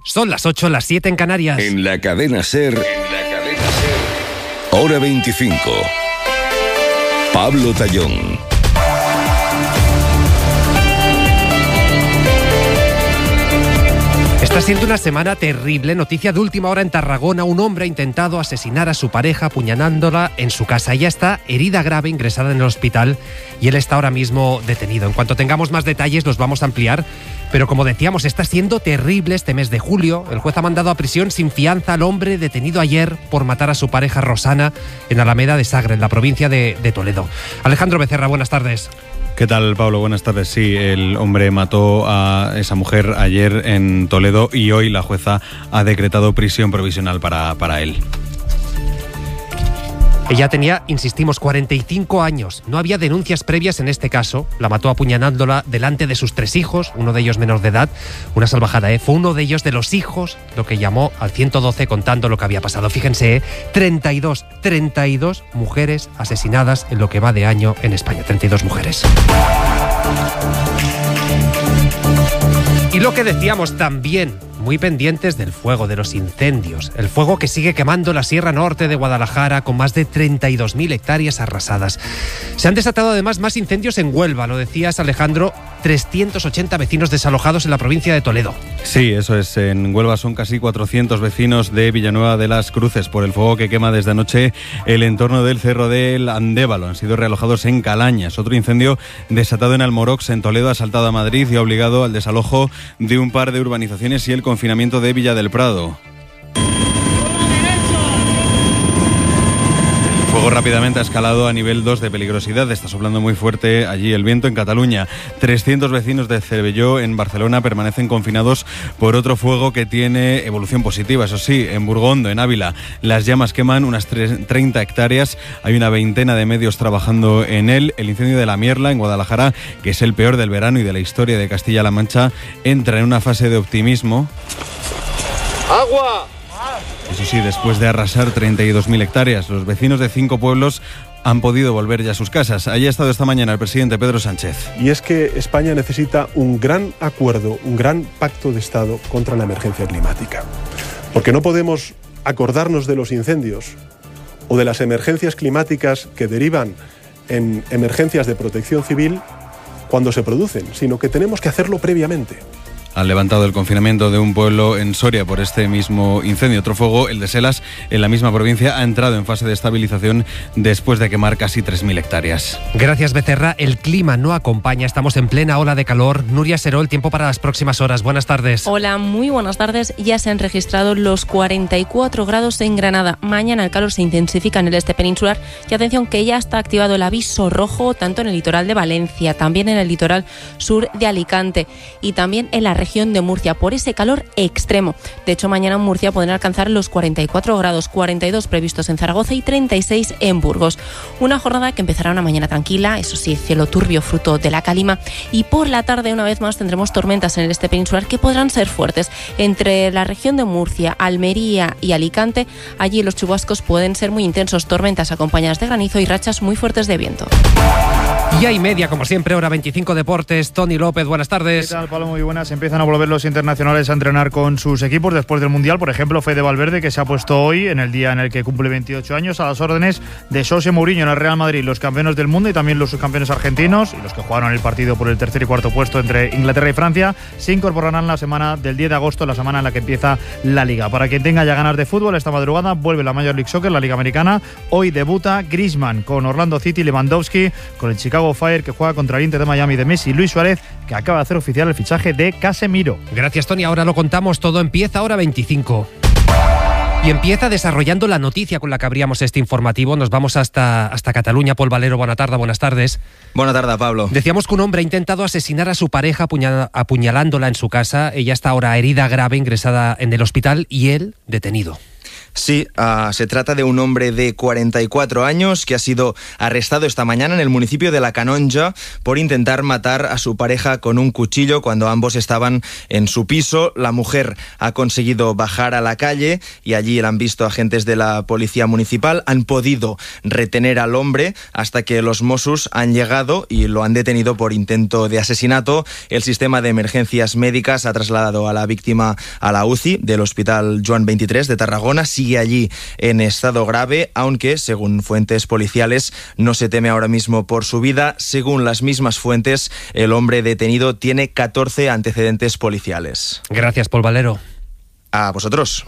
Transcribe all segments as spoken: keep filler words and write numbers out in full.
Son las ocho, las siete en Canarias. En la cadena SER, en la cadena SER, hora veinticinco. Pablo Tallón. Está siendo una semana terrible. Noticia de última hora en Tarragona. Un hombre ha intentado asesinar a su pareja apuñalándola en su casa. Ella está herida grave, ingresada en el hospital, y él está ahora mismo detenido. En cuanto tengamos más detalles los vamos a ampliar. Pero como decíamos, está siendo terrible este mes de julio. El juez ha mandado a prisión sin fianza al hombre detenido ayer por matar a su pareja Rosana en Alameda de Sagre, en la provincia de, de Toledo. Alejandro Becerra, buenas tardes. ¿Qué tal, Pablo? Buenas tardes. Sí, el hombre mató a esa mujer ayer en Toledo y hoy la jueza ha decretado prisión provisional para, para él. Ella tenía, insistimos, cuarenta y cinco años. No había denuncias previas en este caso. La mató apuñalándola delante de sus tres hijos, uno de ellos menor de edad. Una salvajada, ¿eh? Fue uno de ellos, de los hijos, lo que llamó al ciento doce contando lo que había pasado. Fíjense, ¿eh? treinta y dos, treinta y dos mujeres asesinadas en lo que va de año en España. treinta y dos mujeres. Y lo que decíamos también, muy pendientes del fuego, de los incendios. El fuego que sigue quemando la Sierra Norte de Guadalajara con más de treinta y dos mil hectáreas arrasadas. Se han desatado además más incendios en Huelva, lo decías, Alejandro, trescientos ochenta vecinos desalojados en la provincia de Toledo. Sí, eso es. En Huelva son casi cuatrocientos vecinos de Villanueva de las Cruces por el fuego que quema desde anoche el entorno del Cerro del Andévalo. Han sido realojados en Calañas. Otro incendio desatado en Almorox, en Toledo, ha saltado a Madrid y ha obligado al desalojo de un par de urbanizaciones y el confinamiento de Villa del Prado. El fuego rápidamente ha escalado a nivel dos de peligrosidad. Está soplando muy fuerte allí el viento. En Cataluña, trescientos vecinos de Cervelló, en Barcelona, permanecen confinados por otro fuego que tiene evolución positiva. Eso sí, en Burgondo, en Ávila, las llamas queman unas treinta hectáreas. Hay una veintena de medios trabajando en él. El incendio de La Mierla, en Guadalajara, que es el peor del verano y de la historia de Castilla-La Mancha, entra en una fase de optimismo. ¡Agua! Eso sí, después de arrasar treinta y dos mil hectáreas, los vecinos de cinco pueblos han podido volver ya a sus casas. Allí ha estado esta mañana el presidente Pedro Sánchez. Y es que España necesita un gran acuerdo, un gran pacto de Estado contra la emergencia climática. Porque no podemos acordarnos de los incendios o de las emergencias climáticas que derivan en emergencias de protección civil cuando se producen, sino que tenemos que hacerlo previamente. Han levantado el confinamiento de un pueblo en Soria por este mismo incendio. Otro fuego, el de Selas, en la misma provincia, ha entrado en fase de estabilización después de quemar casi tres mil hectáreas. Gracias, Becerra. El clima no acompaña. Estamos en plena ola de calor. Nuria Serol, tiempo para las próximas horas. Buenas tardes. Hola, muy buenas tardes. Ya se han registrado los cuarenta y cuatro grados en Granada. Mañana el calor se intensifica en el este peninsular. Y atención, que ya está activado el aviso rojo tanto en el litoral de Valencia, también en el litoral sur de Alicante y también en la región de Murcia por ese calor extremo. De hecho, mañana en Murcia podrán alcanzar los cuarenta y cuatro grados, cuarenta y dos previstos en Zaragoza y treinta y seis en Burgos. Una jornada que empezará una mañana tranquila, eso sí, cielo turbio fruto de la calima, y por la tarde una vez más tendremos tormentas en el este peninsular que podrán ser fuertes. Entre la región de Murcia, Almería y Alicante, allí los chubascos pueden ser muy intensos, tormentas acompañadas de granizo y rachas muy fuertes de viento. Y hay media, como siempre, hora veinticinco Deportes. Tony López, buenas tardes. ¿Qué tal, Pablo? Muy buenas. Empiezan a volver los internacionales a entrenar con sus equipos después del Mundial. Por ejemplo, Fede Valverde, que se ha puesto hoy, en el día en el que cumple veintiocho años, a las órdenes de José Mourinho en el Real Madrid, los campeones del mundo y también los subcampeones argentinos y los que jugaron el partido por el tercer y cuarto puesto entre Inglaterra y Francia, se incorporarán la semana del diez de agosto, la semana en la que empieza la Liga. Para quien tenga ya ganas de fútbol, esta madrugada vuelve la Major League Soccer, la Liga Americana. Hoy debuta Griezmann con Orlando City, Lewandowski con el Chicago Fire, que juega contra el Inter de Miami de Messi, y Luis Suárez, que acaba de hacer oficial el fichaje de Casemiro. Gracias, Tony. Ahora lo contamos todo. Empieza ahora veinticinco. Y empieza desarrollando la noticia con la que abríamos este informativo. Nos vamos hasta, hasta Cataluña. Paul Valero, buena tarde, buenas tardes. Buenas tardes, Pablo. Decíamos que un hombre ha intentado asesinar a su pareja apuñal, apuñalándola en su casa. Ella está ahora herida grave, ingresada en el hospital, y él detenido. Sí, uh, se trata de un hombre de cuarenta y cuatro años que ha sido arrestado esta mañana en el municipio de La Canonja por intentar matar a su pareja con un cuchillo cuando ambos estaban en su piso. La mujer ha conseguido bajar a la calle y allí la han visto agentes de la policía municipal. Han podido retener al hombre hasta que los Mossos han llegado y lo han detenido por intento de asesinato. El sistema de emergencias médicas ha trasladado a la víctima a la U C I del Hospital Joan veintitrés de Tarragona. Sigue allí en estado grave, aunque, según fuentes policiales, no se teme ahora mismo por su vida. Según las mismas fuentes, el hombre detenido tiene catorce antecedentes policiales. Gracias, Paul Valero. A vosotros.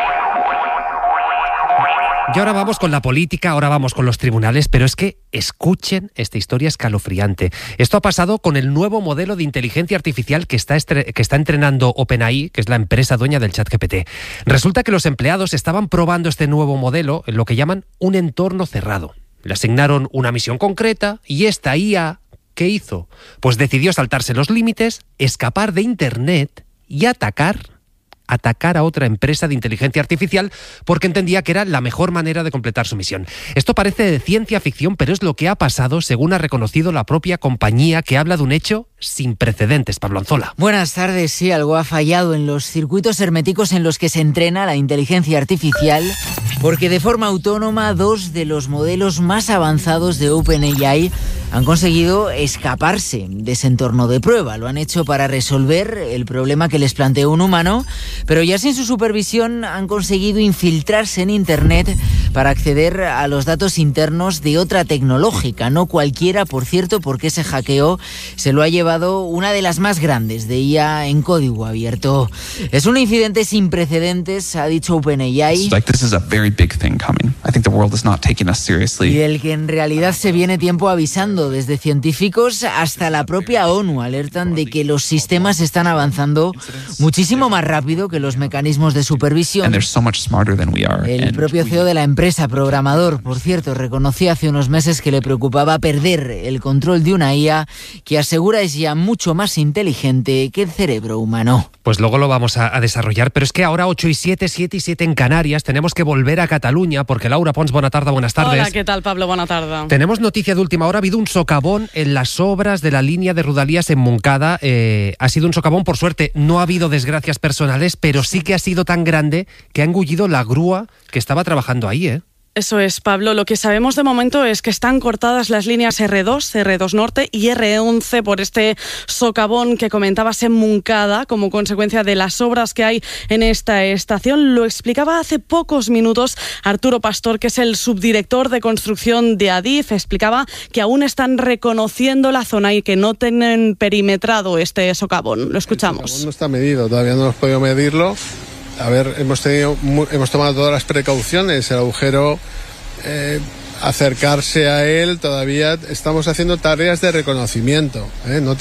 Y ahora vamos con la política, ahora vamos con los tribunales, pero es que escuchen esta historia escalofriante. Esto ha pasado con el nuevo modelo de inteligencia artificial que está, estre- que está entrenando OpenAI, que es la empresa dueña del ChatGPT. Resulta que los empleados estaban probando este nuevo modelo en lo que llaman un entorno cerrado. Le asignaron una misión concreta y esta I A, ¿qué hizo? Pues decidió saltarse los límites, escapar de Internet y atacar atacar a otra empresa de inteligencia artificial porque entendía que era la mejor manera de completar su misión. Esto parece de ciencia ficción, pero es lo que ha pasado, según ha reconocido la propia compañía, que habla de un hecho sin precedentes. Pablo Anzola. Buenas tardes. Sí, algo ha fallado en los circuitos herméticos en los que se entrena la inteligencia artificial, porque de forma autónoma dos de los modelos más avanzados de OpenAI han conseguido escaparse de ese entorno de prueba. Lo han hecho para resolver el problema que les planteó un humano, pero ya sin su supervisión han conseguido infiltrarse en Internet para acceder a los datos internos de otra tecnológica. No cualquiera, por cierto, porque ese hackeo se lo ha llevado una de las más grandes de I A en código abierto. Es un incidente sin precedentes, ha dicho OpenAI, like this is a very big thing coming. I think the world is not taking us seriously. Y del que en realidad se viene tiempo avisando, desde científicos hasta la propia ONU alertan de que los sistemas están avanzando muchísimo más rápido que los mecanismos de supervisión. And they're so much smarter than we are. El propio C E O de la empresa, programador, por cierto, reconoció hace unos meses que le preocupaba perder el control de una I A que asegura es ya mucho más inteligente que el cerebro humano. Pues luego lo vamos a, a desarrollar, pero es que ahora ocho y siete, siete y siete en Canarias, tenemos que volver a Cataluña porque Laura Pons, buena tarde, buenas tardes. Hola, ¿qué tal, Pablo? Buena tarde. Tenemos noticia de última hora, ha habido un socavón en las obras de la línea de Rodalies en Montcada. Eh, ha sido un socavón, por suerte no ha habido desgracias personales, pero sí que ha sido tan grande que ha engullido la grúa que estaba trabajando ahí, ¿eh? Eso es, Pablo. Lo que sabemos de momento es que están cortadas las líneas erre dos, erre dos Norte y erre once por este socavón que comentabas en Montcada como consecuencia de las obras que hay en esta estación. Lo explicaba hace pocos minutos Arturo Pastor, que es el subdirector de construcción de Adif. Explicaba que aún están reconociendo la zona y que no tienen perimetrado este socavón. Lo escuchamos. El socavón no está medido, todavía no hemos podido medirlo. A ver, hemos tenido, hemos tomado todas las precauciones. El agujero, eh, acercarse a él, todavía estamos haciendo tareas de reconocimiento, ¿eh? No